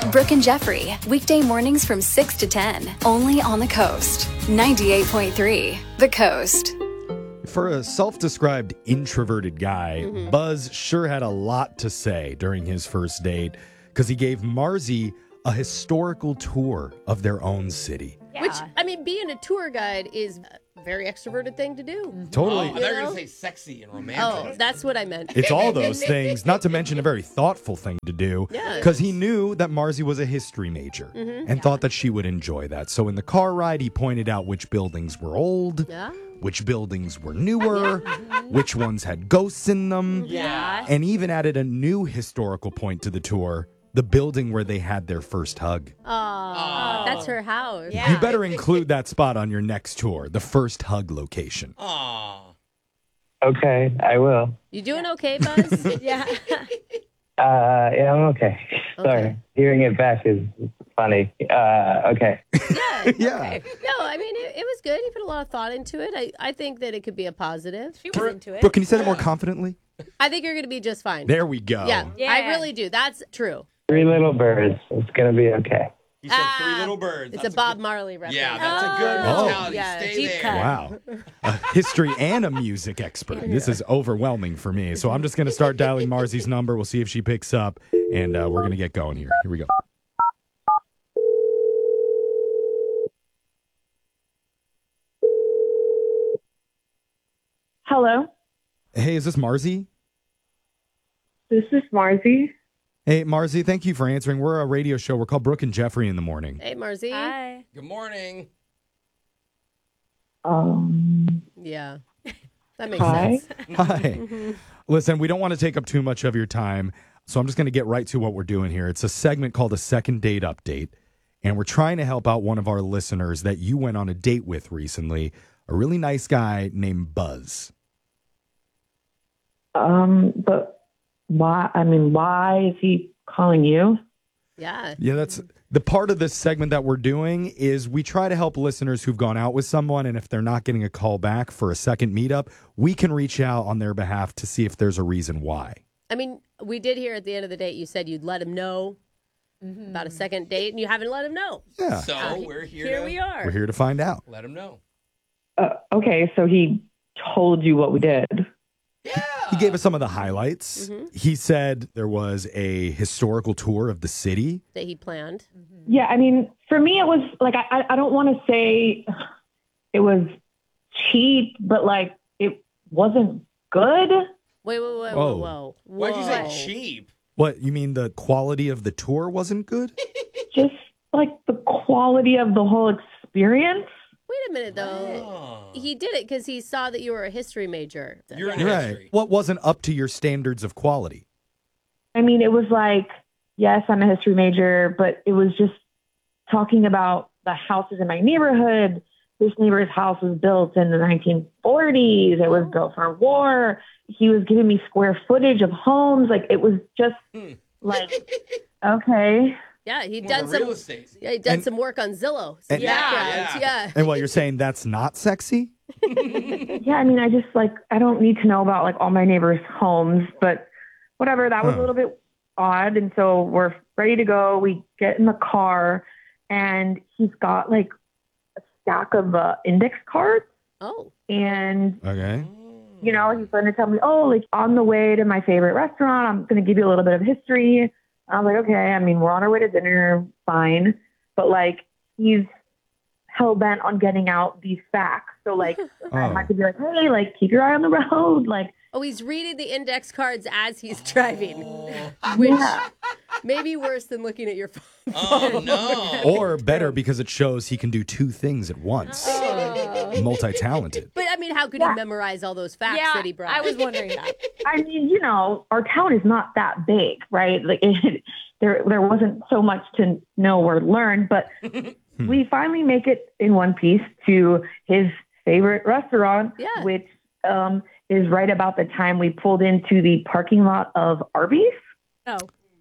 Brooke and Jeffrey, weekday mornings from 6 to 10, only on the Coast. 98.3, The Coast. For a self-described introverted guy, Buzz sure had a lot to say during his first date because he gave Marzi a historical tour of their own city. Yeah. Which, I mean, being a tour guide is a very extroverted thing to do. Totally. Oh, I thought you were going to say sexy and romantic. Oh, that's what I meant. It's all those things, not to mention a very thoughtful thing to do, Yeah. because he knew that Marzi was a history major and thought that she would enjoy that. So in the car ride, he pointed out which buildings were old, Yeah. which buildings were newer, which ones had ghosts in them, Yeah. and even added a new historical point to the tour, the building where they had their first hug. Aw, that's her house. Yeah. You better include that spot on your next tour, the first hug location. Aw. Okay, I will. You doing okay, Buzz? Yeah. Yeah, I'm okay. Sorry. Hearing it back is funny. Okay. Yeah. No, I mean, it was good. You put a lot of thought into it. I think that it could be a positive. She was into it. Brooke, can you say that more confidently? I think you're going to be just fine. There we go. Yeah, Yeah. I really do. That's true. 3 little birds. It's going to be okay. You said three little birds. It's That's a Bob good- Marley reference. Yeah, that's a good Oh. mentality. Yeah, Stay deep there. cut. Wow. A history and a music expert. This is overwhelming for me. So I'm just going to start dialing Marzi's number. We'll see if she picks up, and we're going to get going here. Here we go. Hello, Hey, is this Marzi? this is Marzi. Hey, Marzi, thank you for answering. We're a radio show. We're called Brooke and Jeffrey in the morning. Hey, Marzi. Hi. Good morning. Yeah. That makes Hi. sense. Hi. Listen, we don't want to take up too much of your time, so I'm just going to get right to what we're doing here. It's a segment called a second date update, and we're trying to help out one of our listeners that you went on a date with recently, a really nice guy named Buzz. But why? I mean, why is he calling you? Yeah. Yeah, that's the part of this segment that we're doing is we try to help listeners who've gone out with someone, and if they're not getting a call back for a second meetup, we can reach out on their behalf to see if there's a reason why. I mean, we did hear at the end of the date, you said you'd let him know about a second date, and you haven't let him know. Yeah, So we're here, Here to we are. we're here to find out. let him know. Okay, so he told you what we did. Yeah. He gave us some of the highlights. He said there was a historical tour of the city. That he planned. Yeah, I mean, for me, it was like I don't want to say it was cheap, but like it wasn't good. Wait, Whoa. whoa. Why'd you say Whoa. cheap? What, you mean the quality of the tour wasn't good? Just like the quality of the whole experience. Wait a minute, though. Oh. He did it because he saw that you were a history major. You're in Right. history. What wasn't up to your standards of quality? I mean, it was like, yes, I'm a history major, but it was just talking about the houses in my neighborhood. This neighbor's house was built in the 1940s. It was built for war. He was giving me square footage of homes. Like, it was just like, okay. Yeah, he'd More done the some. real estate. Yeah, he'd done And- some work on Zillow. Some And- backgrounds. Yeah. Yeah. And what, you're saying that's not sexy? Yeah, I mean, I just like, I don't need to know about like all my neighbors' homes, but whatever. That was a little bit odd. And so we're ready to go. We get in the car and he's got like a stack of index cards. Oh. And, Okay. you know, he's going to tell me, oh, like on the way to my favorite restaurant, I'm going to give you a little bit of history. I was like, okay, I mean, we're on our way to dinner, fine. But like, he's hell bent on getting out these facts. So like, I Oh. have to be like, hey, like, keep your eye on the road. Like, Oh, he's reading the index cards as he's driving. Which may be worse than looking at your phone. Oh, no. Or better, because it shows he can do two things at once. Multi-talented. But I mean, how could he memorize all those facts Yeah, that he brought? I was wondering that. I mean, you know, our town is not that big, right? Like, there wasn't so much to know or learn, but we finally make it in one piece to his favorite restaurant, Yeah. which is right about the time we pulled into the parking lot of Arby's. Oh.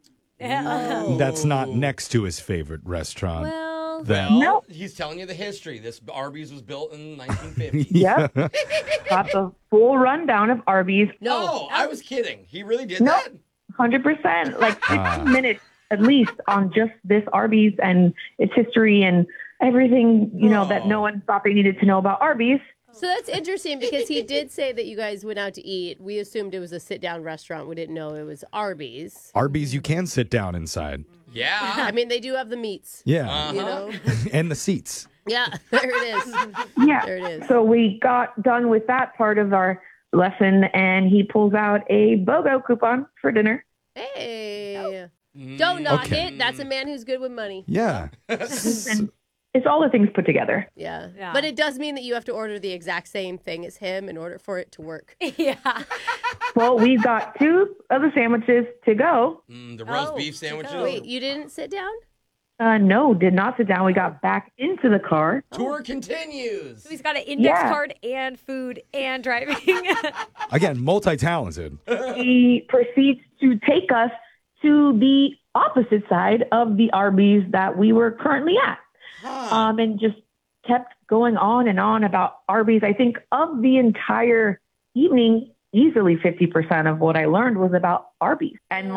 That's not next to his favorite restaurant. Well, Then. No. He's telling you the history. This Arby's was built in 1950. Yep. Got the full rundown of Arby's. no. Oh, I was kidding. He really did No. that? 100%. Like 15 minutes at least on just this Arby's and its history and everything, that no one thought they needed to know about Arby's. So that's interesting because he did say that you guys went out to eat. We assumed it was a sit-down restaurant. We didn't know it was Arby's. Arby's, you can sit down inside. Yeah. I mean, they do have the meats. Yeah. You know? And the seats. Yeah, there it is. Yeah. There it is. So we got done with that part of our lesson, and he pulls out a BOGO coupon for dinner. Hey. Don't knock Okay. it. That's a man who's good with money. Yeah. It's all the things put together. Yeah. Yeah. But it does mean that you have to order the exact same thing as him in order for it to work. Yeah. Well, we've got 2 of the sandwiches to go. The roast beef sandwiches. Wait, you didn't sit down? No, did not sit down. We got back into the car. Tour continues. So he's got an index Yeah. card and food and driving. Again, multi-talented. He proceeds to take us to the opposite side of the Arby's that we were currently at. And just kept going on and on about Arby's. I think of the entire evening, easily 50% of what I learned was about Arby's. And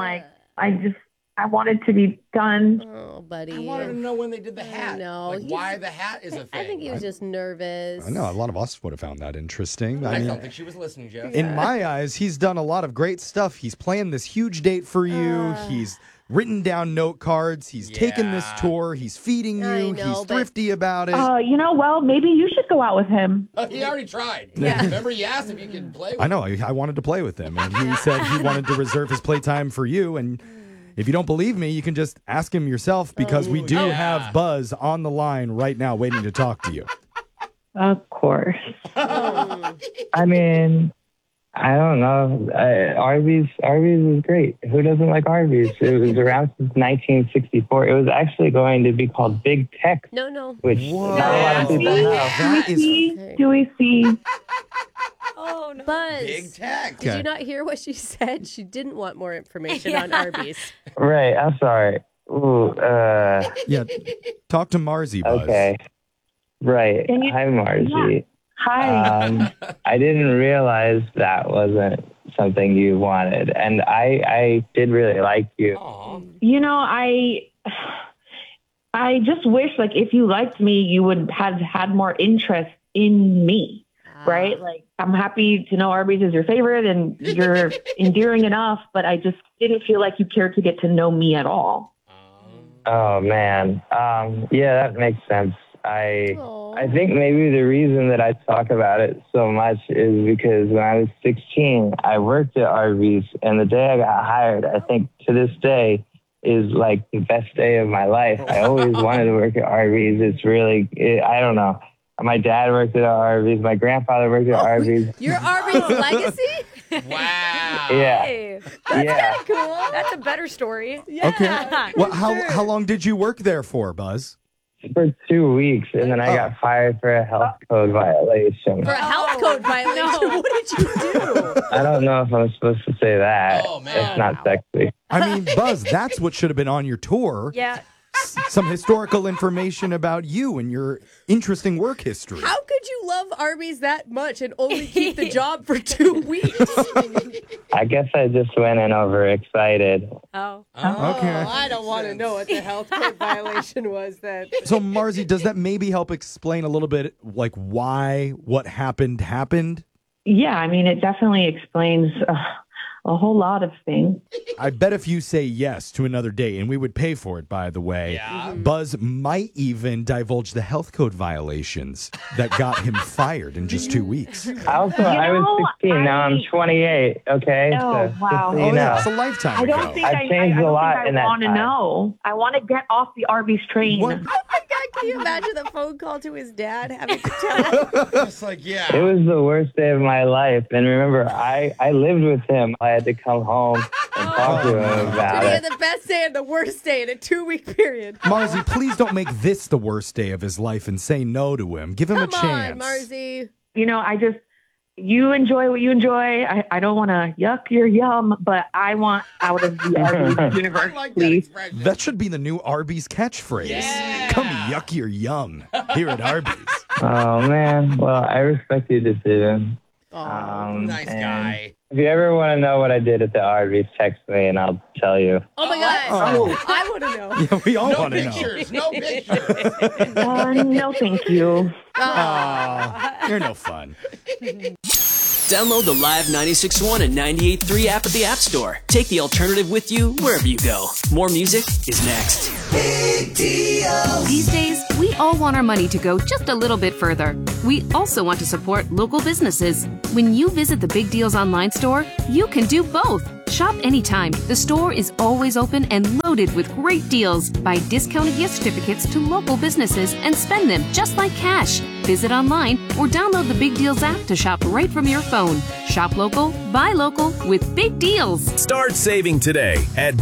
I wanted to be done. Oh, buddy. I wanted to know when they did the hat. No, Like why the hat is a thing. I think he was just nervous. I know a lot of us would have found that interesting. I I mean, don't think she was listening, Jeff. in my eyes, he's done a lot of great stuff. He's planned this huge date for you. He's written down note cards. He's taken this Yeah. tour. He's feeding you. I know, He's but- thrifty about it. Well, maybe you should go out with him. He already tried. Yeah. Remember, he asked if you could play with I know. I wanted to play with him, and he said he wanted to reserve his playtime for you. And if you don't believe me, you can just ask him yourself because we do have Buzz on the line right now waiting to talk to you. Of course. I mean, I don't know. Arby's is great. Who doesn't like Arby's? It was around since 1964. It was actually going to be called Big Tex, No. which not a lot of people know. That is Do we see? Oh, no. Buzz, Big Tech. did you not hear what she said? She didn't want more information on Arby's. Right. I'm sorry. Ooh. Yeah. Talk to Marzi, Buzz. Okay. Right. Can you- Hi, Margie. Hi. I didn't realize that wasn't something you wanted, and I did really like you. Aw. I just wish, if you liked me, you would have had more interest in me, right? I'm happy to know Arby's is your favorite and you're endearing enough, but I just didn't feel like you cared to get to know me at all. Oh man. Yeah, that makes sense. I think maybe the reason that I talk about it so much is because when I was 16, I worked at Arby's, and the day I got hired, I think to this day is the best day of my life. I always wanted to work at Arby's. It's really, I don't know. My dad worked at Arby's. My grandfather worked at Arby's. Your Arby's legacy? Wow. Yeah. Hey, Yeah. cool. That's a better story. Okay. Well, how long did you work there for, Buzz? For 2 weeks, and then I got fired for a health code violation. For a health code violation? What did you do? I don't know if I'm supposed to say that. Oh, man. It's not sexy. I mean, Buzz, that's what should have been on your tour. Yeah. Some historical information about you and your interesting work history. How could you love Arby's that much and only keep the job for 2 weeks? I guess I just went in overexcited. Oh. Okay. I don't want to know what the health code violation was then. So, Marzi, does that maybe help explain a little bit why what happened? Yeah, I mean, it definitely explains a whole lot of things. I bet if you say yes to another date, and we would pay for it, by the way, Yeah. Buzz might even divulge the health code violations that got him fired in just 2 weeks. Also, I was 16. Now I'm 28. Okay. Oh, wow. Just so you Oh, yeah, know. it's a lifetime I ago. don't think I've changed a lot in that want to time. know. I want to get off the Arby's train. What? Oh my God, can you imagine the phone call to his dad having to tell him? Just yeah. It was the worst day of my life. And remember, I lived with him. I had to come home and talk to him about He it. had the best day and the worst day in a 2-week period. Marzi, please don't make this the worst day of his life and say no to him. Give him Come a chance. on, Marzi. You enjoy what you enjoy. I don't want to yuck your yum, but I want out of the Arby's universe, I like that please. expression. That should be the new Arby's catchphrase. Yeah. Come yuck your yum here at Arby's. Oh, man. Well, I respect your decision. Nice guy. If you ever want to know what I did at the Arby's, text me and I'll tell you. Oh my God. Oh. I want to know. Yeah, we all No want to know. pictures. No pictures. No, thank you. Aw, you're no fun. Download the Live 96.1 and 98.3 app at the App Store. Take the alternative with you wherever you go. More music is next. Big deal. These days, we all want our money to go just a little bit further. We also want to support local businesses. When you visit the Big Deals online store, you can do both. Shop anytime. The store is always open and loaded with great deals. Buy discounted gift certificates to local businesses and spend them just like cash. Visit online or download the Big Deals app to shop right from your phone. Shop local, buy local with Big Deals. Start saving today at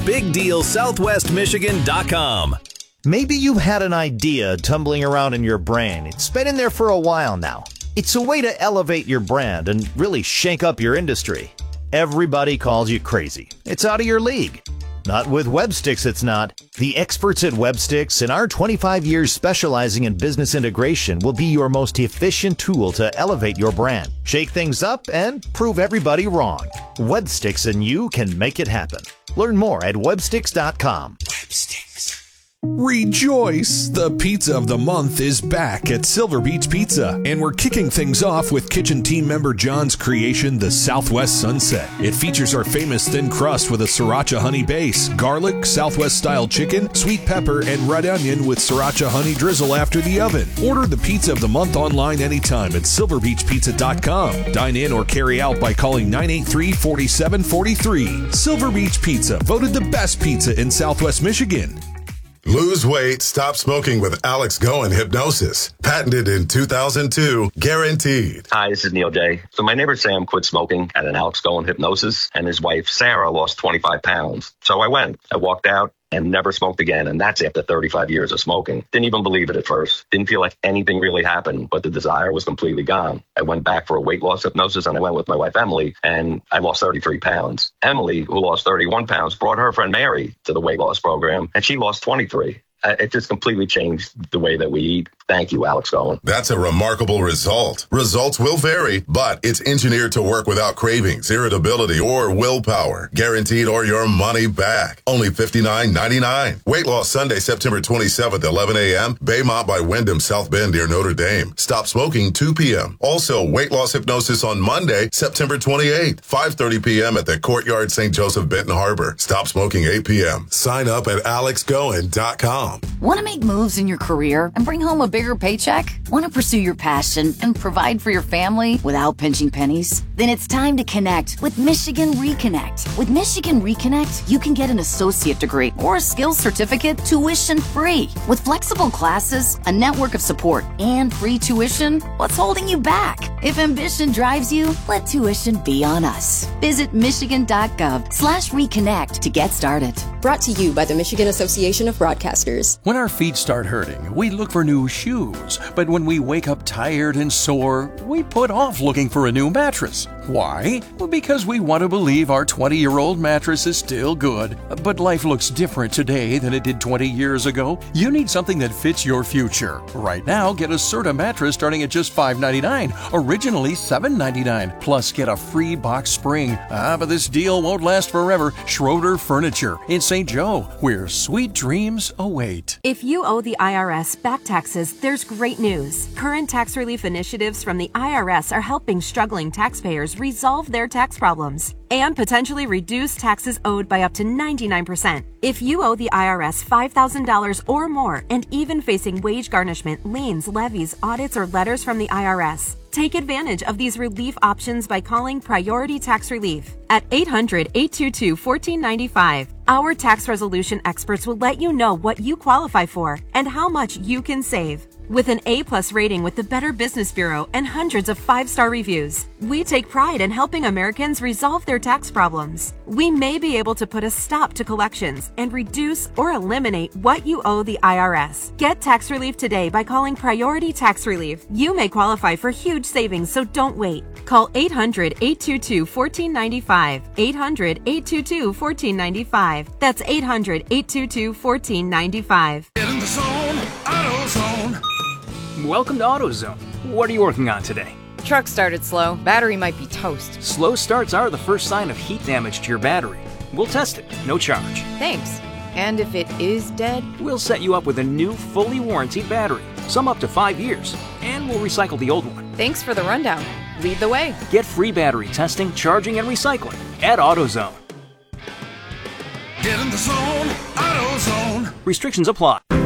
BigDealSouthwestMichigan.com. Maybe you've had an idea tumbling around in your brain. It's been in there for a while now. It's a way to elevate your brand and really shake up your industry. Everybody calls you crazy. It's out of your league. Not with Websticks, it's not. The experts at Websticks and our 25 years specializing in business integration will be your most efficient tool to elevate your brand, shake things up, and prove everybody wrong. Websticks and you can make it happen. Learn more at websticks.com. Websticks. Rejoice! The pizza of the month is back at Silver Beach Pizza, and we're kicking things off with kitchen team member John's creation, the Southwest Sunset. It features our famous thin crust with a sriracha honey base, garlic, Southwest-style chicken, sweet pepper, and red onion with sriracha honey drizzle after the oven. Order the pizza of the month online anytime at silverbeachpizza.com. Dine in or carry out by calling 983-4743. Silver Beach Pizza, voted the best pizza in Southwest Michigan. Lose weight, stop smoking with Alex Goen Hypnosis. Patented in 2002, guaranteed. Hi, this is Neil J. So my neighbor Sam quit smoking at an Alex Goen Hypnosis, and his wife Sarah lost 25 pounds. So I went. I walked out and never smoked again, and that's after 35 years of smoking. Didn't even believe it at first. Didn't feel like anything really happened, but the desire was completely gone. I went back for a weight loss hypnosis, and I went with my wife Emily, and I lost 33 pounds. Emily, who lost 31 pounds, brought her friend Mary to the weight loss program, and she lost 23. It just completely changed the way that we eat. Thank you, Alex Goen. That's a remarkable result. Results will vary, but it's engineered to work without cravings, irritability, or willpower. Guaranteed or your money back. Only $59.99. Weight loss Sunday, September 27th, 11 a.m. Baymont by Wyndham, South Bend near Notre Dame. Stop smoking 2 p.m. Also, weight loss hypnosis on Monday, September 28th, 5:30 p.m. at the Courtyard St. Joseph, Benton Harbor. Stop smoking 8 p.m. Sign up at alexgoen.com. Want to make moves in your career and bring home a bigger paycheck? Want to pursue your passion and provide for your family without pinching pennies? Then it's time to connect with Michigan Reconnect. With Michigan Reconnect, you can get an associate degree or a skills certificate tuition-free. With flexible classes, a network of support, and free tuition, what's holding you back? If ambition drives you, let tuition be on us. Visit michigan.gov/reconnect to get started. Brought to you by the Michigan Association of Broadcasters. When our feet start hurting, we look for new shoes. But when we wake up tired and sore, we put off looking for a new mattress. Why? Well, because we want to believe our 20-year-old mattress is still good. But life looks different today than it did 20 years ago. You need something that fits your future. Right now, get a Serta mattress starting at just $5.99, originally $7.99. Plus, get a free box spring. But this deal won't last forever. Schroeder Furniture in St. Joe, where sweet dreams await. If you owe the IRS back taxes, there's great news. Current tax relief initiatives from the IRS are helping struggling taxpayers resolve their tax problems and potentially reduce taxes owed by up to 99%. If you owe the IRS $5,000 or more and even facing wage garnishment, liens, levies, audits, or letters from the IRS, take advantage of these relief options by calling Priority Tax Relief at 800-822-1495. Our tax resolution experts will let you know what you qualify for and how much you can save. With an A+ rating with the Better Business Bureau and hundreds of 5-star reviews, we take pride in helping Americans resolve their tax problems. We may be able to put a stop to collections and reduce or eliminate what you owe the IRS. Get tax relief today by calling Priority Tax Relief. You may qualify for huge savings, so don't wait. Call 800-822-1495. 800-822-1495. That's 800-822-1495. Get in the zone, AutoZone. Welcome to AutoZone. What are you working on today? Truck started slow. Battery might be toast. Slow starts are the first sign of heat damage to your battery. We'll test it, no charge. Thanks. And if it is dead? We'll set you up with a new, fully warranted battery, some up to 5 years, and we'll recycle the old one. Thanks for the rundown. Lead the way. Get free battery testing, charging, and recycling at AutoZone. Get in the zone, AutoZone. Restrictions apply.